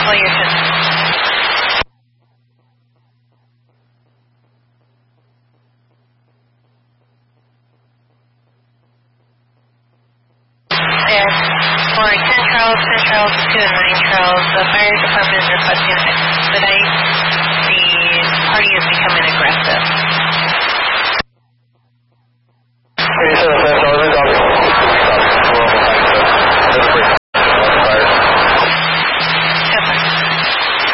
Call your 10. For 10 Charles, 2 and 9 Charles, the fire department is requesting expedite. The party is becoming aggressive.